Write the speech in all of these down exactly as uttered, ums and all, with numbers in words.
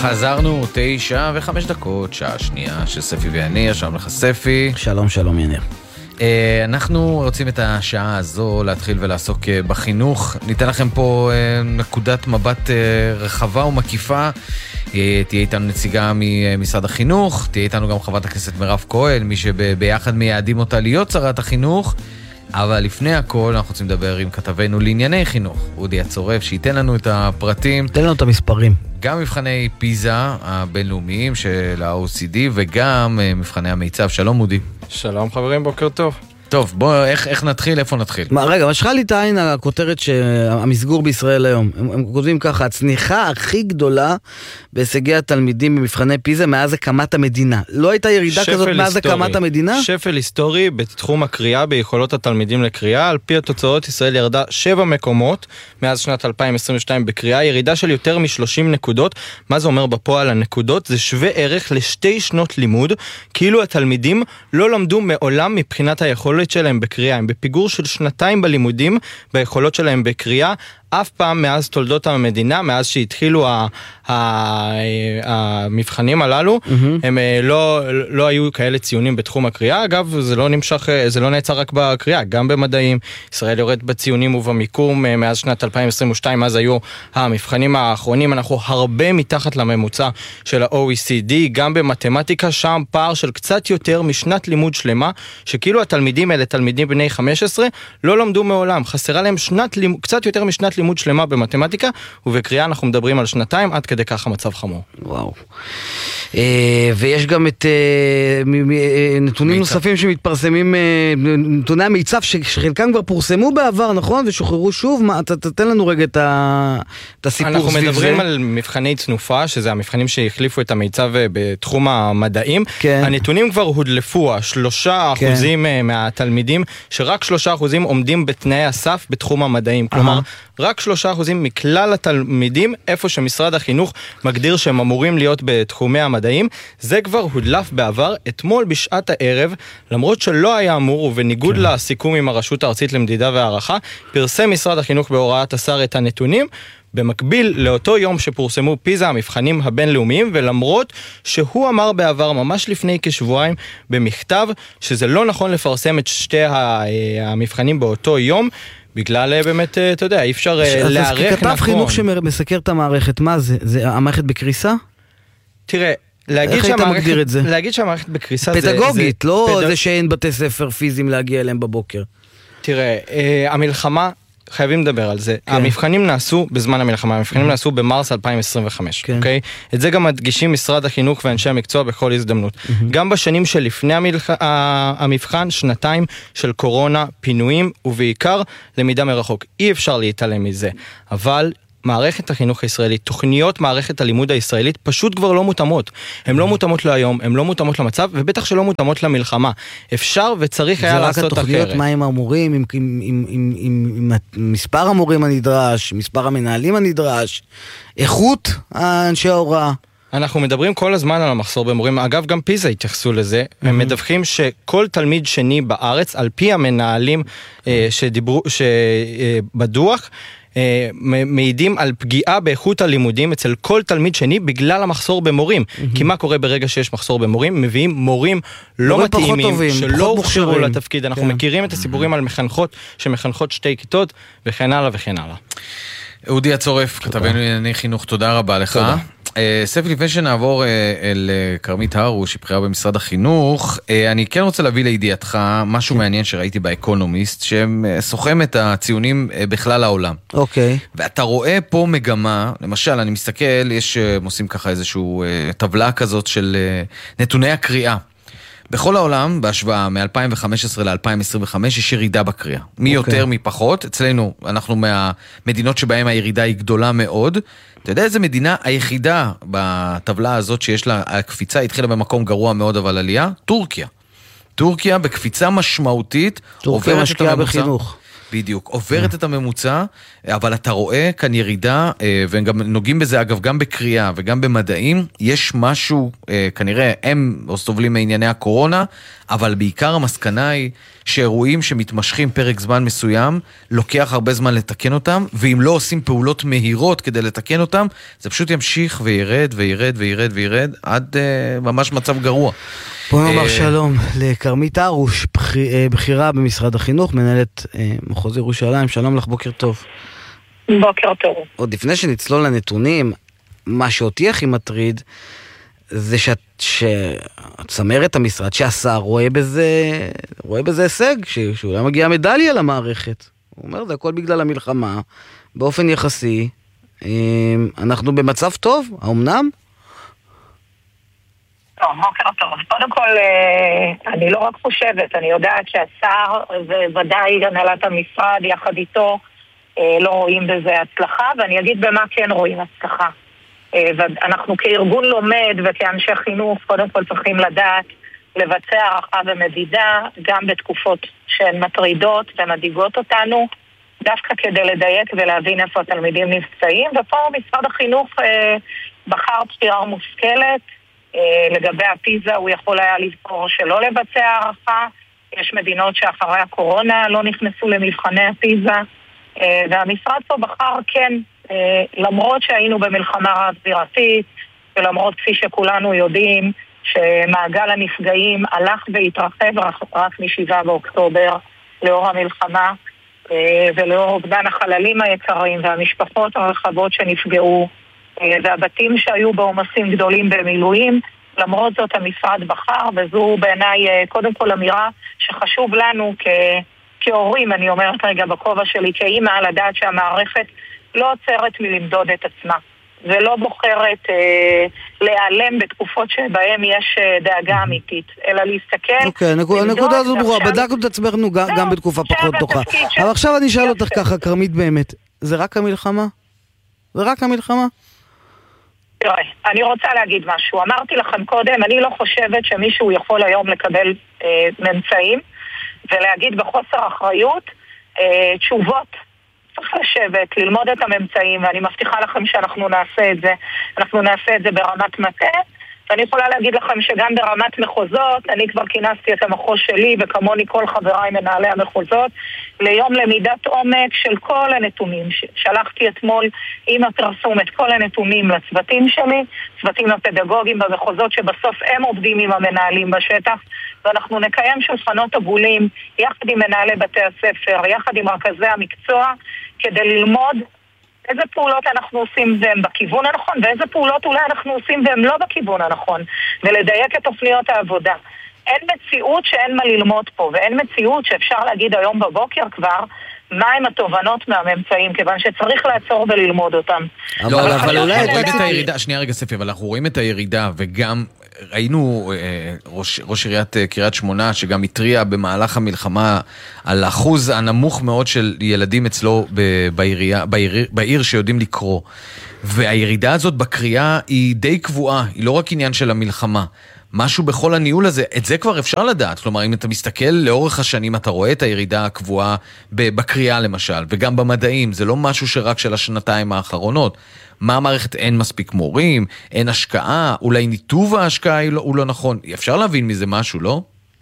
חזרנו תשע וחמש דקות, שעה שנייה של ספי ויניר. שלום לך ספי. שלום שלום יניר. אנחנו רוצים את השעה הזו להתחיל ולעסוק בחינוך. ניתן לכם פה נקודת מבט רחבה ומקיפה. תהיה איתנו נציגה ממשרד החינוך, תהיה איתנו גם חברת הכנסת מירב כהן, מי שביחד מייעדים אותה להיות שרת החינוך. אבל לפני הכל אנחנו רוצים לדבר עם כתבנו לענייני חינוך, אודי הצורף, שייתן לנו את הפרטים. תן לנו את המספרים. גם מבחני פיזה הבינלאומיים של ה-או אי סי די וגם מבחני המיצב. שלום אודי. שלום חברים, בוקר טוב. טוב, בוא, איך, איך נתחיל? איפה נתחיל? מה, רגע, מה שחל לי את העין הכותרת שהמסגור בישראל היום. הם, הם כותבים ככה, הצניחה הכי גדולה בהישגי התלמידים במבחני פיזה מאז הקמת המדינה. לא הייתה ירידה כזאת מאז הקמת המדינה? שפל היסטורי בתחום הקריאה, ביכולות התלמידים לקריאה. על פי התוצאות, ישראל ירדה שבע מקומות מאז שנת אלפיים עשרים ושתיים בקריאה, ירידה של יותר מ-שלושים נקודות. מה זה אומר בפועל? הנקודות זה שווה ערך לשתי שנות לימוד, כאילו התלמידים לא למדו מעולם מבחינת היכולת שלהם בקריאה. הם בפיגור של שנתיים בלימודים ביכולות שלהם בקריאה. אף פעם מאז תולדות המדינה, מאז שהתחילו ה, ה, המבחנים הללו, mm-hmm. הם לא, לא היו כאלה ציונים בתחום הקריאה. אגב, זה לא נמשך, זה לא נעצר רק בקריאה, גם במדעים. ישראל יורד בציונים ובמיקום מאז שנת אלפיים עשרים ושתיים, אז היו המבחנים האחרונים. אנחנו הרבה מתחת לממוצע של ה-או אי סי די, גם במתמטיקה, שם פער של קצת יותר משנת לימוד שלמה, שכאילו התלמידים האלה, תלמידים בני חמש עשרה, לא למדו מעולם. חסרה להם שנת, קצת יותר משנת לימוד שלמה במתמטיקה, ובקריאה אנחנו מדברים על שנתיים, עד כדי כך המצב חמור. וואו. ויש גם את נתונים נוספים שמתפרסמים, נתוני המיצב שחלקם כבר פורסמו בעבר, נכון? ושוחררו שוב. תתן לנו רגע את הסיפור סביב זה. אנחנו מדברים על מבחני צנופה, שזה המבחנים שהחליפו את המיצב בתחום המדעים. הנתונים כבר הודלפו, שלושה אחוזים מהתלמידים, שרק שלושה אחוזים עומדים בתנאי הסף בתחום המדעים. כלומר, רק שלושה אחוזים מכלל התלמידים, איפה שמשרד החינוך מגדיר שהם אמורים להיות בתחומי המדעים. זה כבר הודלף בעבר, אתמול בשעת הערב, למרות שלא היה אמור, ובניגוד כן. לסיכום עם הרשות הארצית למדידה והערכה, פרסם משרד החינוך בהוראת השר את הנתונים, במקביל לאותו יום שפורסמו פיזה, המבחנים הבינלאומיים, ולמרות שהוא אמר בעבר, ממש לפני כשבועיים, במכתב, שזה לא נכון לפרסם את שתי המבחנים באותו יום, בגלל באמת, אתה יודע, אי אפשר להערך נכון. כתב חינוך שמסקר את המערכת, מה זה? זה המערכת בקריסה? תראה, להגיד שהמערכת, להגיד שהמערכת בקריסה זה... פדגוגית, לא זה שאין בתי ספר פיזיים להגיע אליהם בבוקר. תראה, המלחמה, חייבים לדבר על זה. כן. המבחנים נעשו בזמן המלחמה, המבחנים mm-hmm. נעשו במרס אלפיים עשרים וחמש, כן. אוקיי? את זה גם מדגישים משרד החינוך ואנשי המקצוע בכל הזדמנות. Mm-hmm. גם בשנים שלפני המלח... המבחן, שנתיים של קורונה, פינויים, ובעיקר למידה מרחוק. אי אפשר להתעלם מזה. אבל מערכת החינוך הישראלית, תוכניות מערכת הלימוד הישראלית פשוט כבר לא מותאמות. הן לא מותאמות להיום, הן לא מותאמות למצב, ובטח שלא מותאמות למלחמה. אפשר וצריך היה לעשות אחרת. זה רק התוכניות, מה עם המורים, עם, עם, עם, עם, עם, עם מספר המורים הנדרש, מספר המנהלים הנדרש, איכות האנשי ההוראה. אנחנו מדברים כל הזמן על המחסור במורים, אגב גם פיזה התייחסו לזה, mm-hmm. הם מדווחים שכל תלמיד שני בארץ, על פי המנהלים אה, שדיברו, שבדוח, מעידים על פגיעה באיכות הלימודים אצל כל תלמיד שני בגלל המחסור במורים. כי מה קורה ברגע שיש מחסור במורים? מביאים מורים לא מתאימים, שלא הוכשרו לתפקיד. אנחנו מכירים את הסיפורים על מחנכות שמחנכות שתי כיתות וכן הלאה וכן הלאה. אודי הצורף, כתבנו לענייני חינוך, תודה רבה לך. ספי, לפני שנעבור אל קרמית הרוש, שהיא בכירה במשרד החינוך, אני כן רוצה להביא לידיעתך משהו מעניין שראיתי באקונומיסט, שסוכם את הציונים בכלל העולם. אוקיי. ואתה רואה פה מגמה, למשל, אני מסתכל, יש, עושים ככה איזשהו טבלה כזאת של נתוני הקריאה. בכל העולם, בהשוואה מ-אלפיים וחמש עשרה ל-אלפיים עשרים וחמש, יש ירידה בקריאה. מי okay. יותר, מי פחות. אצלנו, אנחנו מהמדינות שבהן הירידה היא גדולה מאוד. אתה יודע איזה מדינה היחידה בטבלה הזאת שיש לה, הקפיצה התחילה במקום גרוע מאוד, אבל עלייה? טורקיה. טורקיה בקפיצה משמעותית. טורקיה משקיעה בחינוך. בדיוק, עוברת את הממוצע, אבל אתה רואה כאן ירידה, והם גם נוגעים בזה, אגב, גם בקריאה וגם במדעים, יש משהו, כנראה, הם סובלים מענייני הקורונה, אבל בעיקר המסקנה היא שאירועים שמתמשכים פרק זמן מסוים, לוקח הרבה זמן לתקן אותם, ואם לא עושים פעולות מהירות כדי לתקן אותם, זה פשוט ימשיך וירד וירד וירד וירד, עד uh, ממש מצב גרוע. בוא נאמר שלום לקרמית ארוש, בחירה במשרד החינוך, מנהלת מחוז ירושלים. שלום לך, בוקר טוב. בוקר טוב. עוד לפני שנצלול לנתונים, מה שאותי הכי מטריד, זה שצמרת המשרד, שהשר רואה בזה, רואה בזה הישג, שאולי מגיעה מדליה למערכת. הוא אומר, זה הכל בגלל המלחמה, באופן יחסי. אנחנו במצב טוב, האומנם? טוב, בוקר טוב. קודם כל, אני לא רק חושבת, אני יודעת שהשר וודאי הנהלת המשרד יחד איתו לא רואים בזה הצלחה, ואני אגיד במה כן רואים הצלחה. ואנחנו כארגון לומד וכאנשי חינוך קודם כל צריכים לדעת לבצע הערכה ומדידה גם בתקופות שהן מטרידות ומדאיגות אותנו, דווקא כדי לדייק ולהבין איפה התלמידים נמצאים. ופה משרד החינוך אה, בחר בחירה מושכלת. אה, לגבי הפיזה הוא יכול היה לבחור שלא לבצע הערכה. יש מדינות שאחרי הקורונה לא נכנסו למבחני הפיזה, אה, והמשרד פה בחר כן, אה, למרות שהיינו במלחמה רב-זירתית, ולמרות כפי שכולנו יודעים שמעגל הנפגעים הלך והתרחב רק משבעה באוקטובר לאור המלחמה, ולאור אובדן החללים היקרים והמשפחות הרחבות שנפגעו והבתים שהיו בעומסים גדולים במילואים. למרות זאת המשרד בחר, וזו בעיניי קודם כל אמירה שחשוב לנו כ... כהורים, אני אומרת רגע בכובע שלי כאימא, לדעת שהמערכת לא עוצרת מלמדוד את עצמה ולא בוחרת אה, להיעלם בתקופות שבהם יש אה, דאגה אמיתית, אלא להסתכל. אוקיי, הנקודה הזאת ברורה, בדקנו את עצמנו גם, גם בתקופה פחות דוחה. אבל עכשיו אני אשאל אותך ככה, קרמית באמת, זה רק המלחמה? זה רק המלחמה? תראה, אני רוצה להגיד משהו. אמרתי לכם קודם, אני לא חושבת שמישהו יכול היום לקבל אה, ממצאים ולהגיד בחוסר אחריות אה, תשובות. צריך לשבת, ללמוד את הממצאים, ואני מבטיחה לכם שאנחנו נעשה את זה. אנחנו נעשה את זה ברמת מטה, ואני יכולה להגיד לכם שגם ברמת מחוזות, אני כבר כינסתי את המחוז שלי, וכמוני כל חבריי מנהלי המחוזות, ליום למידת עומק של כל הנתונים. שלחתי אתמול עם הפרסום את כל הנתונים לצוותים שלי, צוותים הפדגוגיים במחוזות שבסוף הם עובדים עם המנהלים בשטח, ואנחנו נקיים שולחנות עגולים יחד עם מנהלי בתי הספר, יחד עם רכזי המקצוע, כדי ללמוד איזה פעולות אנחנו עושים והם בכיוון הנכון, ואיזה פעולות אולי אנחנו עושים והם לא בכיוון הנכון, ולדייק את תוכניות העבודה. אין מציאות שאין מה ללמוד פה, ואין מציאות שאפשר להגיד היום בבוקר כבר מהם התובנות מהממצאים, כיוון שצריך לעצור וללמוד אותם. לא, אבל אולי רואים את הירידה, שנייה רגע ספי, אבל אנחנו רואים את הירידה, וגם ראינו ראש, ראש עיריית קריית שמונה, שגם התריע במהלך המלחמה על אחוז הנמוך מאוד של ילדים אצלו בעירייה, בעיר, בעיר שיודעים לקרוא. והירידה הזאת בקריאה היא די קבועה, היא לא רק עניין של המלחמה. משהו בכל הניהול הזה, את זה כבר אפשר לדעת. כלומר, אם אתה מסתכל לאורך השנים, אתה רואה את הירידה הקבועה בקריאה למשל, וגם במדעים, זה לא משהו שרק של השנתיים האחרונות. מה המערכת? אין מספיק מורים, אין השקעה, אולי ניתוב ההשקעה הוא לא נכון. אפשר להבין מזה משהו, לא?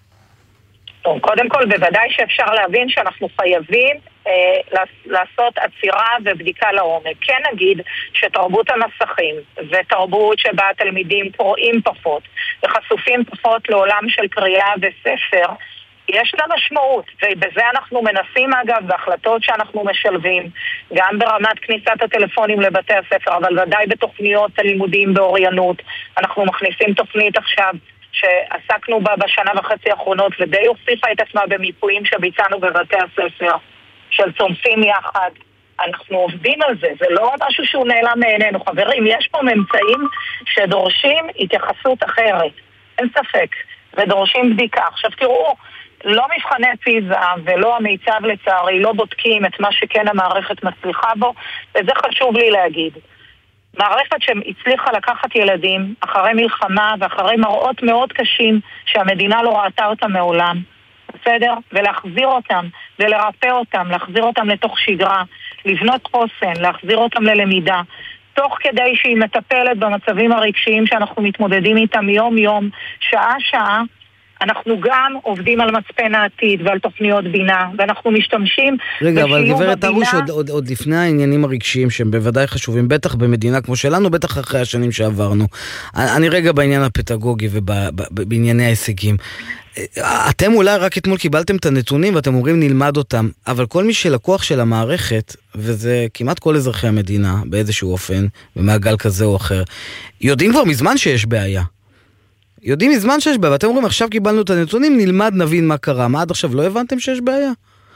טוב, קודם כל, בוודאי שאפשר להבין שאנחנו חייבים אה, לעשות עצירה ובדיקה לעומק. כן נגיד שתרבות המסכים ותרבות שבה התלמידים קוראים פחות וחשופים פחות לעולם של קריאה וספר, יש לה משמעות, ובזה אנחנו מנסים אגב בהחלטות שאנחנו משלבים, גם ברמת כניסת הטלפונים לבתי הספר, אבל ודאי בתוכניות הלימודים באוריינות. אנחנו מכניסים תוכנית עכשיו שעסקנו בה בשנה וחצי האחרונות, ודי הוסיפה את עצמה במיפויים שביצענו בבתי הספר, של צומפים יחד. אנחנו עובדים על זה, זה לא משהו שהוא נעלם מעינינו. חברים, יש פה ממצאים שדורשים התייחסות אחרת, אין ספק, ודורשים בדיקה. עכשיו תראו, לא מבחני פיזה ולא המיצב לצערי לא בודקים את מה שכן המערכת מצליחה בו, וזה חשוב לי להגיד. מערכת שהצליחה לקחת ילדים אחרי מלחמה ואחרי מראות מאוד קשים שהמדינה לא ראתה אותם מעולם, בסדר? ולהחזיר אותם ולרפא אותם, להחזיר אותם לתוך שגרה, לבנות חוסן, להחזיר אותם ללמידה, תוך כדי שהיא מטפלת במצבים הרגשיים שאנחנו מתמודדים איתם יום יום, שעה שעה. אנחנו גם עובדים על מצפן העתיד ועל תוכניות בינה, ואנחנו משתמשים רגע, אבל גברת הרוש, עוד, עוד, עוד לפני העניינים הרגשיים שהם בוודאי חשובים, בטח במדינה כמו שלנו, בטח אחרי השנים שעברנו. אני רגע בעניין הפדגוגי ובענייני ההישגים. אתם אולי רק אתמול קיבלתם את הנתונים ואתם אומרים נלמד אותם, אבל כל מי שלקוח של המערכת, וזה כמעט כל אזרחי המדינה באיזשהו אופן, במעגל כזה או אחר, יודעים כבר מזמן שיש בעיה. יודעים מזמן שיש בעיה, ואתם אומרים עכשיו קיבלנו את הנתונים, נלמד, נבין מה קרה. מה עד עכשיו לא הבנתם שיש בעיה?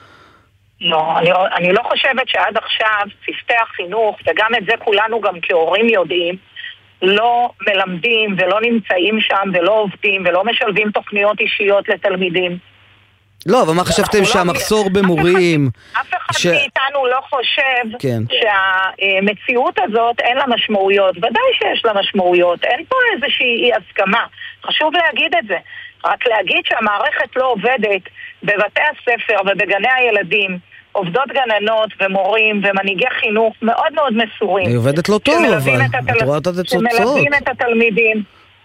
לא, אני, אני לא חושבת שעד עכשיו צוותי החינוך, וגם את זה כולנו גם כהורים יודעים, לא מלמדים ולא נמצאים שם ולא עובדים ולא משלבים תוכניות אישיות לתלמידים. לא, אבל מה חשבתם שהמחסור במורים? אף אחד מאיתנו לא חושב שהמציאות הזאת אין לה משמעויות. ודאי שיש לה משמעויות. אין פה איזושהי הסכמה. חשוב להגיד את זה. רק להגיד שהמערכת לא עובדת בבתי הספר ובגני הילדים. עובדות גננות ומורים ומנהיגי חינוך מאוד מאוד מסורים. היא עובדת לא טוב, אבל את רואה את התוצאות. שמלווים את התלמידים.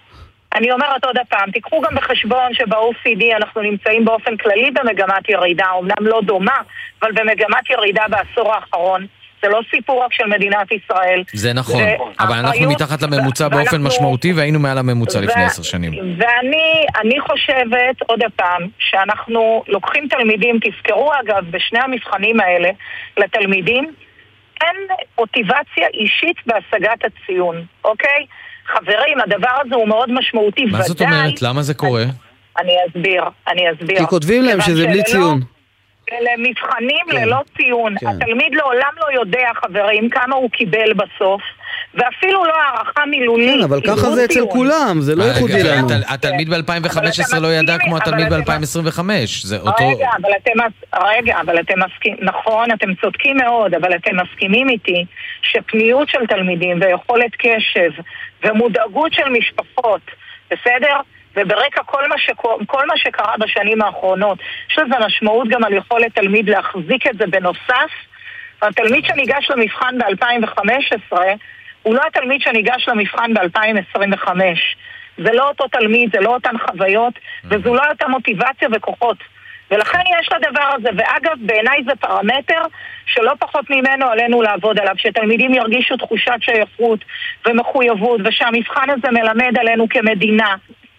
אני אומרת עוד הפעם, תיקחו גם בחשבון שב-או אי סי די אנחנו נמצאים באופן כללי במגמת ירידה, אומנם לא דומה, אבל במגמת ירידה בעשור האחרון. זה לא סיפור רק של מדינת ישראל. זה נכון, אבל אנחנו מתחת לממוצע באופן משמעותי, והיינו מעל הממוצע לפני עשר שנים. ואני אני חושבת עוד הפעם, שאנחנו לוקחים תלמידים, תזכרו אגב, בשני המבחנים האלה, לתלמידים, אין מוטיבציה אישית בהשגת הציון, אוקיי? חברים, הדבר הזה הוא מאוד משמעותי. מה זאת אומרת? למה זה קורה? אני אסביר, אני אסביר. כי כותבים להם שזה בלי ציון. אלה מבחנים ללא ציון. התלמיד לעולם לא יודע, חברים, כמה הוא קיבל בסוף, ואפילו לא הערכה מילולית. כן, אבל ככה זה אצל כולם, זה לא ייחודי לנו. התלמיד ב-אלפיים וחמש עשרה לא ידע כמו התלמיד ב-אלפיים עשרים וחמש. רגע, אבל אתם, רגע, אבל אתם מסכימים, נכון, אתם צודקים מאוד, אבל אתם מסכימים איתי שפניות של תלמידים ויכולת קשב ומודאגות של משפחות, בסדר? וברקע כל מה, שקור... כל מה שקרה בשנים האחרונות, יש לזה משמעות גם על יכולת תלמיד להחזיק את זה בנוסף. התלמיד שניגש למבחן ב-אלפיים וחמש עשרה הוא לא התלמיד שניגש למבחן ב-אלפיים עשרים וחמש. זה לא אותו תלמיד, זה לא אותן חוויות, וזו לא אותה מוטיבציה וכוחות. ולכן יש לדבר הזה, ואגב בעיניי זה פרמטר שלא פחות ממנו עלינו לעבוד עליו, שתלמידים ירגישו תחושת שייכות ומחויבות, ושהמבחן הזה מלמד עלינו כמדינה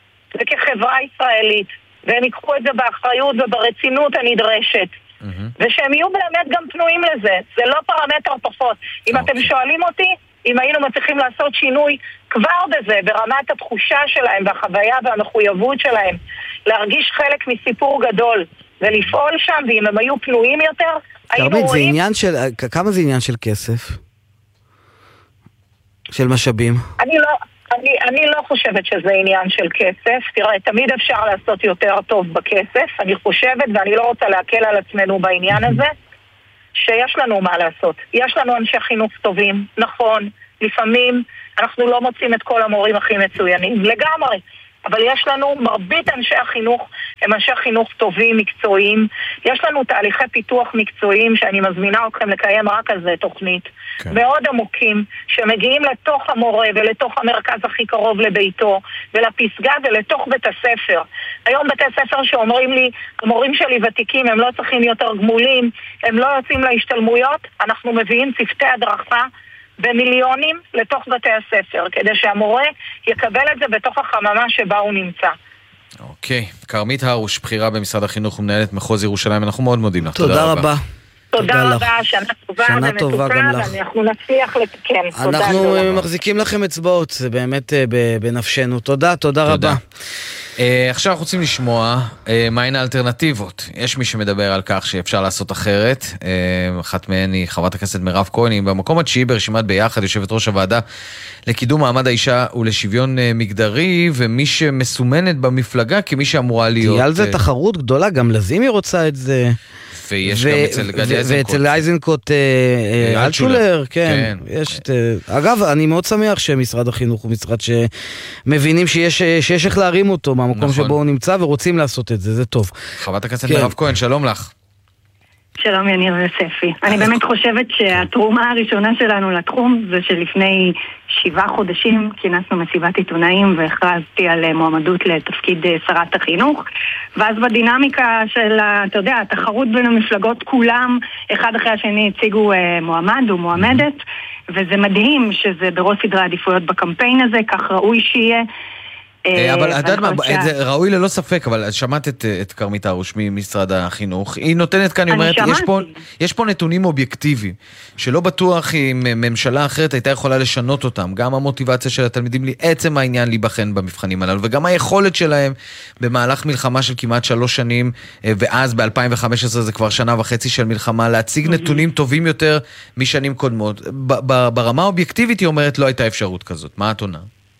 וכחברה ישראלית, והם ייקחו את זה באחריות וברצינות הנדרשת, ושהם יהיו באמת גם פנויים לזה. זה לא פרמטר פחות. אם אתם שואלים אותי, אם היינו מצליחים לעשות שינוי כבר בזה, ברמת התחושה שלהם והחוויה והמחויבות שלהם, להרגיש חלק מסיפור גדול ולפעול שם, ואם הם היו פנויים יותר, היינו רואים... זה עניין של... כמה זה עניין של כסף? של משאבים? אני לא... אני, אני לא חושבת שזה עניין של כסף. תראה, תמיד אפשר לעשות יותר טוב בכסף. אני חושבת, ואני לא רוצה להקל על עצמנו בעניין הזה, שיש לנו מה לעשות. יש לנו אנשי חינוך טובים, נכון. לפעמים אנחנו לא מוצאים את כל המורים הכי מצוינים, לגמרי. אבל יש לנו, מרבית אנשי החינוך הם אנשי חינוך טובים, מקצועיים. יש לנו תהליכי פיתוח מקצועיים שאני מזמינה אתכם לקיים רק על זה תוכנית. כן. מאוד עמוקים, שמגיעים לתוך המורה ולתוך המרכז הכי קרוב לביתו, ולפסגה ולתוך בית הספר. היום בתי ספר שאומרים לי, המורים שלי ותיקים, הם לא צריכים יותר גמולים, הם לא יוצאים להשתלמויות, אנחנו מביאים צוותי הדרכה, במיליונים לתוך בתי הספר, כדי שהמורה יקבל את זה בתוך החממה שבה הוא נמצא. אוקיי, כרמית הרוש, בחירה במשרד החינוך ומנהלת מחוז ירושלים, אנחנו מאוד מודים לך. תודה רבה. תודה רבה, שנה טובה ומתוקה, ואנחנו נצליח לתקן. אנחנו מחזיקים לכם אצבעות, זה באמת בנפשנו. תודה, תודה רבה. עכשיו אנחנו רוצים לשמוע מהן האלטרנטיבות. יש מי שמדבר על כך שאפשר לעשות אחרת. אחת מהן היא חברת הכנסת מירב כהן, היא במקום התשיעי ברשימת ביחד, יושבת ראש הוועדה לקידום מעמד האישה ולשוויון מגדרי, ומי שמסומנת במפלגה כמי שאמורה להיות... תהיה על זה תחרות גדולה, גם לזימי רוצה את זה. ויש גם אצל גדי איזנקוט. ואצל איזנקוט אלטשולר, כן. אגב, אני מאוד שמח שמשרד החינוך הוא משרד שמבינים שיש איך להרים אותו מהמקום שבו הוא נמצא, ורוצים לעשות את זה, זה טוב. חברת הכנסת מירב כהן, שלום לך. שלום יניר יוספי. אני באמת חושבת שהתרומה הראשונה שלנו לתחום זה שלפני שבעה חודשים כינסנו מסיבת עיתונאים והכרזתי על מועמדות לתפקיד שרת החינוך, ואז בדינמיקה של, אתה יודע, התחרות בין המפלגות, כולם אחד אחרי השני הציגו מועמד או מועמדת, וזה מדהים שזה בראש סדרי העדיפויות בקמפיין הזה, כך ראוי שיהיה. אבל עדיין זה ראוי ללא ספק, אבל שמעת את קרמית הרוש ממשרד החינוך, היא נותנת כאן, היא אומרת, יש פה נתונים אובייקטיביים, שלא בטוח אם ממשלה אחרת הייתה יכולה לשנות אותם, גם המוטיבציה של התלמידים לעצם העניין להיבחן במבחנים הללו, וגם היכולת שלהם במהלך מלחמה של כמעט שלוש שנים, ואז ב-אלפיים וחמש עשרה זה כבר שנה וחצי של מלחמה, להציג נתונים טובים יותר משנים קודמות. ברמה האובייקטיבית היא אומרת, לא הייתה אפשרות כזאת. מה את עונה?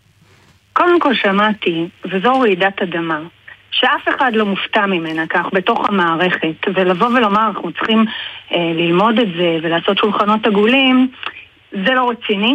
קודם כל שמעתי, וזו רעידת אדמה, שאף אחד לא מופתע ממנה כך בתוך המערכת, ולבוא ולומר, אנחנו צריכים אה, ללמוד את זה ולעשות שולחנות עגולים, זה לא רציני,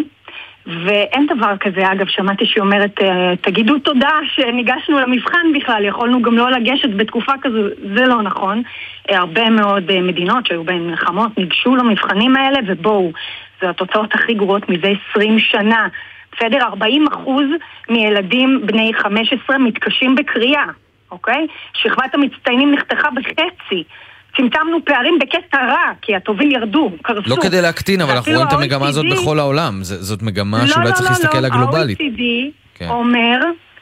ואין דבר כזה. אגב, שמעתי שהיא אומרת, אה, תגידו תודה שניגשנו למבחן בכלל, יכולנו גם לא לגשת בתקופה כזו, זה לא נכון. אה, הרבה מאוד אה, מדינות שהיו בהן מלחמות ניגשו למבחנים האלה, ובואו, זה התוצאות הכי גרועות מזה עשרים שנה. בסדר, ארבעים אחוז מילדים בני חמש עשרה מתקשים בקריאה, אוקיי? שכבת המצטיינים נחתכה בחצי. צמצמנו פערים בקטע רע, כי הטובים ירדו, קרסו. לא כדי להקטין, אבל אנחנו רואים את המגמה הזאת בכל העולם. זאת מגמה שאולי צריך להסתכל הגלובלית. ה-או אי סי די אומר,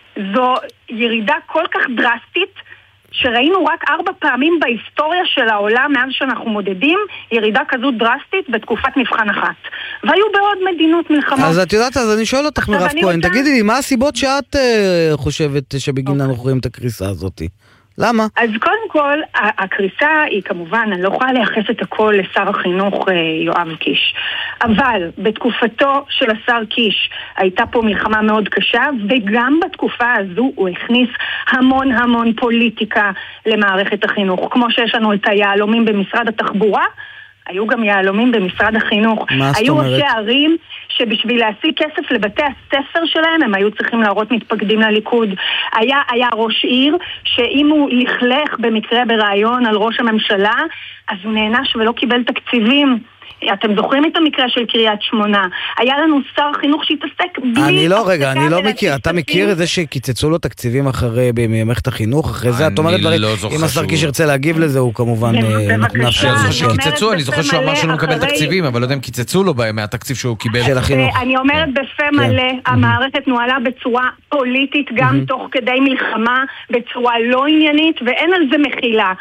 זו ירידה כל כך דרסטית, שראינו רק ארבע פעמים בהיסטוריה של העולם מאז שאנחנו מודדים ירידה כזו דרסטית בתקופת מבחן אחת. והיו בעוד מדינות מלחמות. אז את יודעת, אז אני שואל אותך מירב כהן, תגידי לי, מה הסיבות שאת uh, חושבת שבגינן אנחנו רואים את הקריסה הזאת? למה? אז קודם כל, הקריסה היא כמובן, אני לא יכולה לייחס את הכל לשר החינוך יואב קיש. אבל בתקופתו של השר קיש הייתה פה מלחמה מאוד קשה, וגם בתקופה הזו הוא הכניס המון המון פוליטיקה למערכת החינוך. כמו שיש לנו את היעלומים במשרד התחבורה, היו גם יעלומים במשרד החינוך. היו ראשי ערים שבשביל להשיג כסף לבתי הספר שלהם הם היו צריכים להראות מתפקדים לליכוד. היה, היה ראש עיר שאם הוא לכלך במקרה ברעיון על ראש הממשלה, אז הוא נענש ולא קיבל תקציבים. אתם זוכרים את המקרה של קריית שמונה? היה לנו שר חינוך שהתעסק בלי... אני לא, רגע, אני לא מכיר. אתה מכיר את זה שקיצצו לו תקציבים אחרי, במערכת החינוך? אחרי זה, את אומרת דברים, אם השר קיש ירצה להגיב לזה, הוא כמובן נאפשר. אני זוכר שקיצצו, אני זוכר שהוא אמר שלא מקבל תקציבים, אבל לא יודע אם קיצצו לו מהתקציב שהוא קיבל. אני אומרת בפה מלא, המערכת נועלה בצורה פוליטית, גם תוך כדי מלחמה, בצורה לא עניינית, ואין על זה מחילה.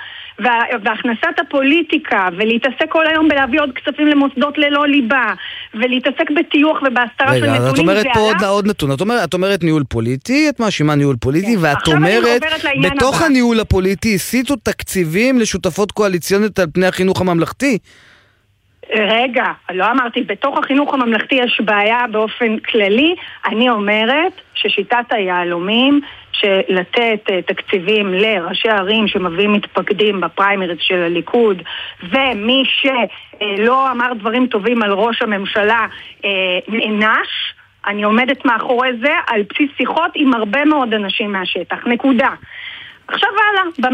והכנסת הפוליטיקה, ולהתעסק כל היום בלהביא עוד כספים למוסדות ללא ליבה, ולהתעסק בטיוח ובהסתרה של נתונים. רגע, את אומרת פה עוד, עוד נתון, את אומרת, את אומרת ניהול פוליטי, את מאשימה ניהול פוליטי, ואת אומרת, בתוך הבא. הניהול הפוליטי, הסיטו תקציבים לשותפות קואליציונית על פני החינוך הממלכתי? רגע, לא אמרתי, בתוך החינוך הממלכתי יש בעיה באופן כללי. אני אומרת ששיטת היעלומים, שלתת תקציבים לראשי ערים שמביאים מתפקדים בפריימריז של הליכוד, ומי שלא אמר דברים טובים על ראש הממשלה נענש, אני עומדת מאחורי זה על בסיס שיחות עם הרבה מאוד אנשים מהשטח. נקודה. עכשיו הלאה.